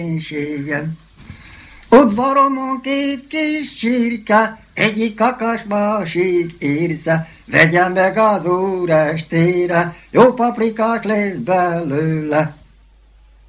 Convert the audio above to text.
szegénységem. Udvaromon két kis csirke, egyik kakas, másik érsze, vegyen meg az úr estére, jó paprikás lesz belőle.